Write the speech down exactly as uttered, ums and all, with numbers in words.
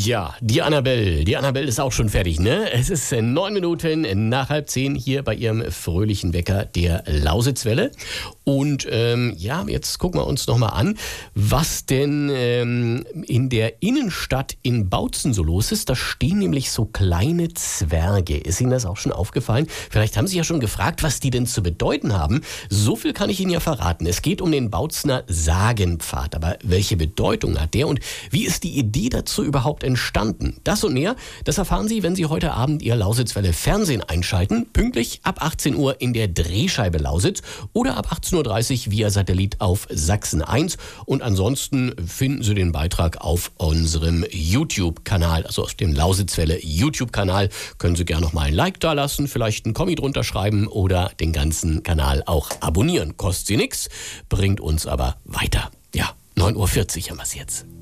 Ja, die Annabelle, die Annabelle ist auch schon fertig, ne? Es ist neun Minuten nach halb zehn hier bei ihrem fröhlichen Wecker der Lausitzwelle. Und ähm, ja, jetzt gucken wir uns nochmal an, was denn ähm, in der Innenstadt in Bautzen so los ist. Da stehen nämlich so kleine Zwerge. Ist Ihnen das auch schon aufgefallen? Vielleicht haben Sie ja schon gefragt, was die denn zu bedeuten haben. So viel kann ich Ihnen ja verraten. Es geht um den Bautzener Sagenpfad. Aber welche Bedeutung hat der und wie ist die Idee dazu überhaupt entstanden? Das und mehr, das erfahren Sie, wenn Sie heute Abend Ihr Lausitzwelle Fernsehen einschalten. Pünktlich ab achtzehn Uhr in der Drehscheibe Lausitz oder ab achtzehn Uhr dreißig via Satellit auf Sachsen eins. Und ansonsten finden Sie den Beitrag auf unserem YouTube-Kanal, also auf dem Lausitzwelle YouTube-Kanal. Können Sie gerne noch mal ein Like da lassen, vielleicht einen Kommi drunter schreiben oder den ganzen Kanal auch abonnieren. Kostet Sie nichts, bringt uns aber weiter. Ja, neun Uhr vierzig haben wir es jetzt.